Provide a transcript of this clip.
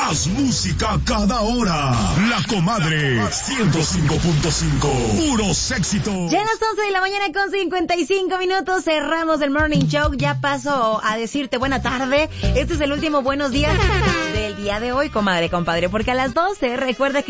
Más música cada hora. La Comadre 105.5. Puros éxitos. Ya a las 11 de la mañana con 55 minutos cerramos el Morning Show. Ya paso a decirte buena tarde. Este es el último buenos días del día de hoy, comadre, compadre. Porque a las 12 recuerda que